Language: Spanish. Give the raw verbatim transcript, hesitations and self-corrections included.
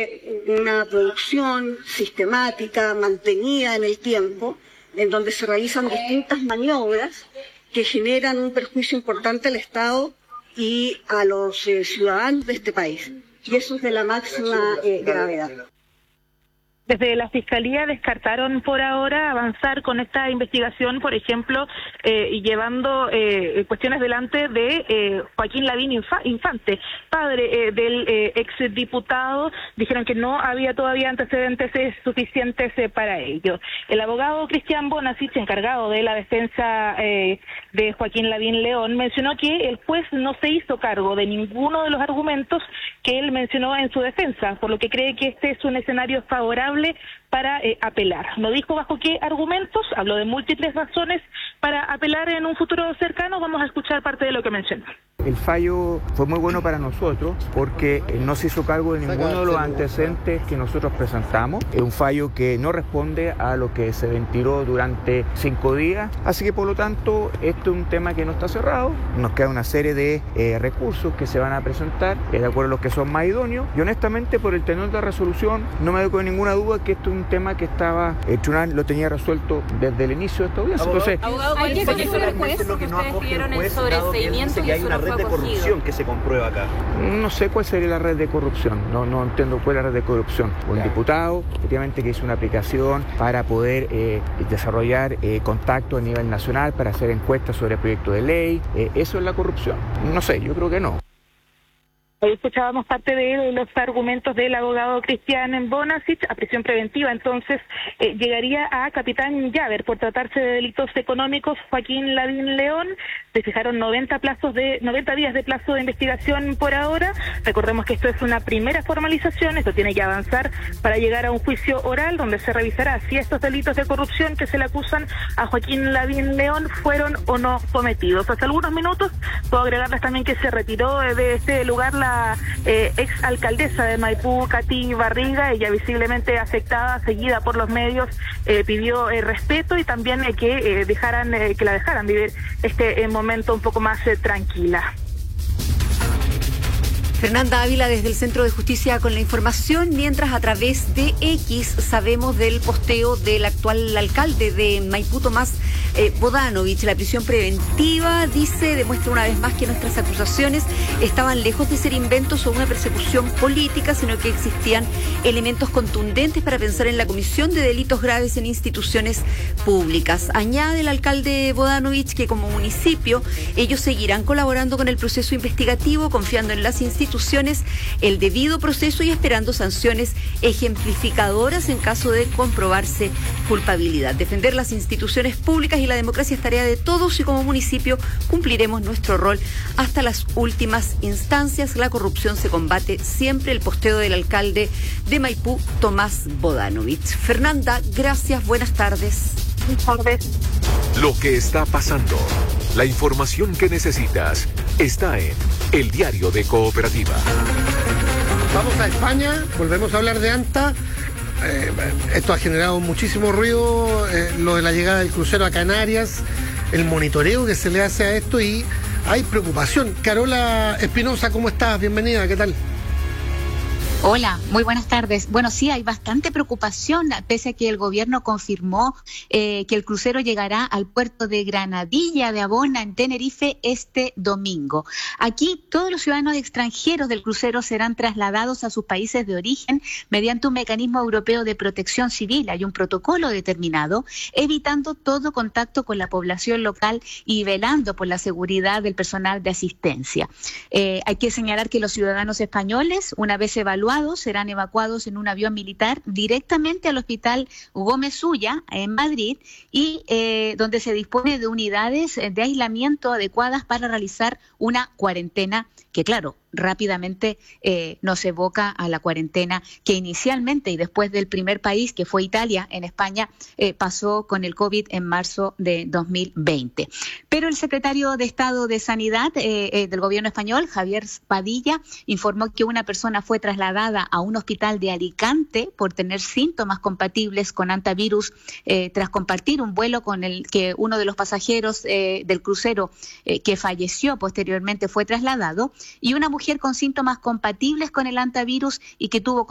Una producción sistemática, mantenida en el tiempo, en donde se realizan distintas maniobras que generan un perjuicio importante al Estado y a los eh, ciudadanos de este país. Y eso es de la máxima eh, gravedad. Desde la Fiscalía descartaron por ahora avanzar con esta investigación, por ejemplo, eh, y llevando eh, cuestiones delante de eh, Joaquín Lavín Infa Infante, padre eh, del eh, exdiputado. Dijeron que no había todavía antecedentes eh, suficientes eh, para ello. El abogado Cristian Bonasich, encargado de la defensa eh, de Joaquín Lavín León, mencionó que el juez no se hizo cargo de ninguno de los argumentos que él mencionó en su defensa, por lo que cree que este es un escenario favorable para eh, apelar. No dijo bajo qué argumentos, habló de múltiples razones para apelar en un futuro cercano. Vamos a escuchar parte de lo que mencionó. El fallo fue muy bueno para nosotros porque no se hizo cargo de ninguno de los antecedentes que nosotros presentamos. Es un fallo que no responde a lo que se ventiló durante cinco días, así que por lo tanto esto es un tema que no está cerrado. Nos queda una serie de eh, recursos que se van a presentar eh, de acuerdo a los que son más idóneos, y honestamente por el tenor de la resolución no me doy ninguna duda que esto es un tema que estaba, el tribunal lo tenía resuelto desde el inicio de esta audiencia. Entonces, abogado, ¿cuál es lo que no acoge el juez, dado que él dice que hay una red de corrupción que se comprueba acá? No sé cuál sería la red de corrupción, no, no entiendo cuál es la red de corrupción. Un claro. diputado, efectivamente, que hizo una aplicación para poder eh, desarrollar eh, contacto a nivel nacional, para hacer encuestas sobre el proyecto de ley, eh, ¿eso es la corrupción? No sé, yo creo que no. Hoy escuchábamos parte de los argumentos del abogado Cristian Bonasich. A prisión preventiva, entonces, eh, llegaría a capitán Llaver por tratarse de delitos económicos Joaquín Lavín León. Se fijaron noventa plazos de noventa días de plazo de investigación por ahora. Recordemos que esto es una primera formalización, esto tiene que avanzar para llegar a un juicio oral donde se revisará si estos delitos de corrupción que se le acusan a Joaquín Lavín León fueron o no cometidos. Hace algunos minutos puedo agregarles también que se retiró de este lugar la Eh, ex alcaldesa de Maipú, Katy Barriga. Ella visiblemente afectada, seguida por los medios, eh, pidió eh, respeto y también eh, que eh, dejaran eh, que la dejaran vivir este eh, momento un poco más eh, tranquila. Fernanda Ávila desde el Centro de Justicia con la información, mientras a través de X sabemos del posteo del actual alcalde de Maipú, Tomás eh, Bodanovich. La prisión preventiva, dice, demuestra una vez más que nuestras acusaciones estaban lejos de ser inventos o una persecución política, sino que existían elementos contundentes para pensar en la comisión de delitos graves en instituciones públicas. Añade el alcalde Bodanovich que como municipio ellos seguirán colaborando con el proceso investigativo, confiando en las instituciones el debido proceso y esperando sanciones ejemplificadoras en caso de comprobarse culpabilidad. Defender las instituciones públicas y la democracia es tarea de todos y como municipio cumpliremos nuestro rol hasta las últimas instancias. La corrupción se combate siempre. El posteo del alcalde de Maipú, Tomás Bodanovich. Fernanda, gracias, buenas tardes. Buenas tardes. Lo que está pasando, la información que necesitas, está en El Diario de Cooperativa. Vamos a España, volvemos a hablar de ANTA. Eh, esto ha generado muchísimo ruido, eh, lo de la llegada del crucero a Canarias, el monitoreo que se le hace a esto, y hay preocupación. Carola Espinosa, ¿cómo estás? Bienvenida, ¿qué tal? Hola, muy buenas tardes. Bueno, sí, hay bastante preocupación, pese a que el gobierno confirmó eh, que el crucero llegará al puerto de Granadilla de Abona, en Tenerife, este domingo. Aquí, todos los ciudadanos extranjeros del crucero serán trasladados a sus países de origen mediante un mecanismo europeo de protección civil. Hay un protocolo determinado, evitando todo contacto con la población local y velando por la seguridad del personal de asistencia. Eh, hay que señalar que los ciudadanos españoles, una vez evaluados, serán evacuados en un avión militar directamente al Hospital Gómez Ulla en Madrid, y eh, donde se dispone de unidades de aislamiento adecuadas para realizar una cuarentena que, claro, rápidamente eh, nos evoca a la cuarentena que inicialmente y después del primer país, que fue Italia, en España, eh, pasó con el COVID en marzo de dos mil veinte. Pero el secretario de Estado de Sanidad eh, eh, del gobierno español, Javier Padilla, informó que una persona fue trasladada a un hospital de Alicante por tener síntomas compatibles con antivirus eh, tras compartir un vuelo con el que uno de los pasajeros eh, del crucero eh, que falleció posteriormente fue trasladado, y una mujer con síntomas compatibles con el antivirus y que tuvo